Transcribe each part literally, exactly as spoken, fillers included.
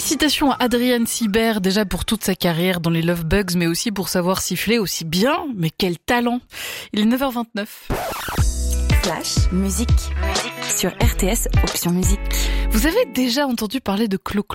Félicitations à Adrian Sibert, déjà pour toute sa carrière dans les Love Bugs, mais aussi pour savoir siffler aussi bien. Mais quel talent! Il est neuf heures vingt-neuf. Flash, musique, musique sur R T S, option musique. Vous avez déjà entendu parler de Clo-Clo ?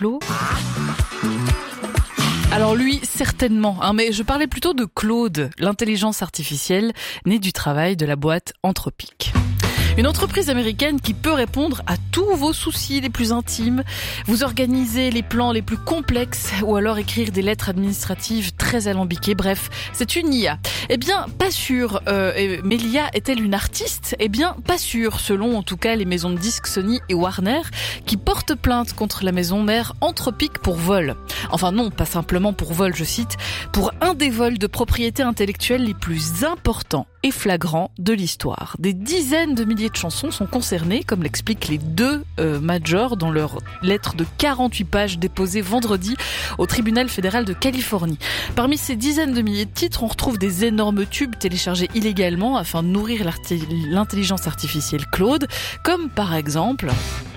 Alors lui, certainement, hein, mais je parlais plutôt de Claude, l'intelligence artificielle née du travail de la boîte Anthropic. Une entreprise américaine qui peut répondre à tous vos soucis les plus intimes, vous organiser les plans les plus complexes ou alors écrire des lettres administratives très alambiquées. Bref, c'est une I A. Eh bien, pas sûr. Euh, mais l'I A est-elle une artiste ? Eh bien, pas sûr, selon en tout cas les maisons de disques Sony et Warner qui portent plainte contre la maison mère Anthropic pour vol. Enfin non, pas simplement pour vol, je cite, pour un des vols de propriété intellectuelle les plus importants et flagrants de l'histoire. Des dizaines de milliers de chansons sont concernées, comme l'expliquent les deux euh, majors dans leur lettre de quarante-huit pages déposée vendredi au tribunal fédéral de Californie. Parmi ces dizaines de milliers de titres, on retrouve des énormes tubes téléchargés illégalement afin de nourrir l'intelligence artificielle Claude, comme par exemple...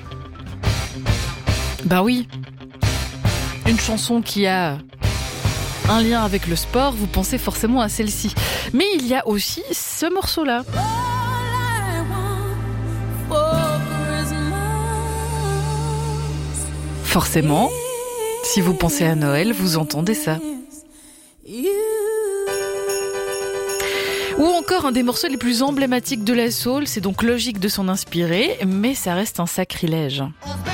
Ben oui, une chanson qui a un lien avec le sport, vous pensez forcément à celle-ci. Mais il y a aussi ce morceau-là. Forcément, si vous pensez à Noël, vous entendez ça. Ou encore un des morceaux les plus emblématiques de la soul, c'est donc logique de s'en inspirer, mais ça reste un sacrilège.